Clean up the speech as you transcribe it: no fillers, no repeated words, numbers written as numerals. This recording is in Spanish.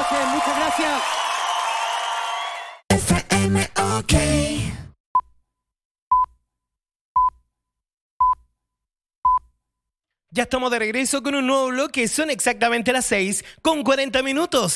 noches, muchas gracias. FM OK. Ya estamos de regreso con un nuevo bloque. Son exactamente las 6:40.